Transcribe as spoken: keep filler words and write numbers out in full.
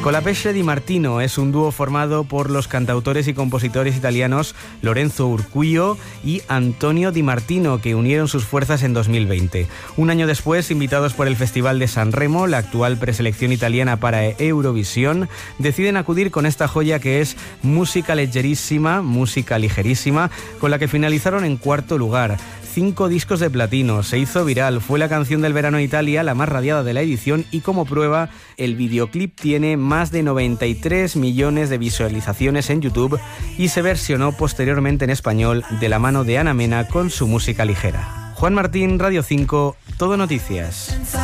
Colapesce Di Martino es un dúo formado por los cantautores y compositores italianos Lorenzo Urquio y Antonio Di Martino, que unieron sus fuerzas en dos mil veinte. Un año después, invitados por el Festival de San Remo, la actual preselección italiana para Eurovisión, deciden acudir con esta joya que es música leggerísima, música ligerísima, con la que finalizaron en cuarto lugar. Cinco discos de platino, se hizo viral, fue la canción del verano en Italia, la más radiada de la edición, y como prueba, el videoclip tiene más de noventa y tres millones de visualizaciones en YouTube y se versionó posteriormente en español de la mano de Ana Mena con su música ligera. Juan Martín, Radio cinco, Todo Noticias.